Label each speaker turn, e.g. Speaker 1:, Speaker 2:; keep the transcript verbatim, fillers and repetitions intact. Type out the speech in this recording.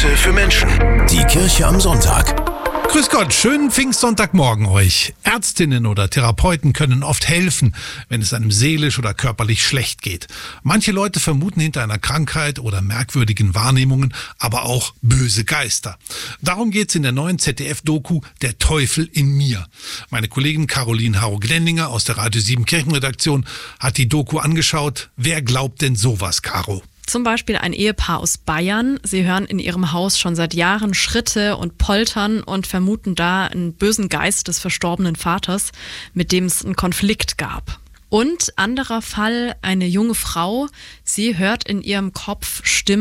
Speaker 1: Messe für Menschen. Die Kirche am Sonntag.
Speaker 2: Grüß Gott, schönen Pfingstsonntagmorgen euch. Ärztinnen oder Therapeuten können oft helfen, wenn es einem seelisch oder körperlich schlecht geht. Manche Leute vermuten hinter einer Krankheit oder merkwürdigen Wahrnehmungen aber auch böse Geister. Darum geht's in der neuen Z D F-Doku Der Teufel in mir. Meine Kollegin Caroline Haro-Glendinger aus der Radio sieben Kirchenredaktion hat die Doku angeschaut. Wer glaubt denn sowas, Caro?
Speaker 3: Zum Beispiel ein Ehepaar aus Bayern. Sie hören in ihrem Haus schon seit Jahren Schritte und Poltern und vermuten da einen bösen Geist des verstorbenen Vaters, mit dem es einen Konflikt gab. Und anderer Fall, eine junge Frau. Sie hört in ihrem Kopf Stimmen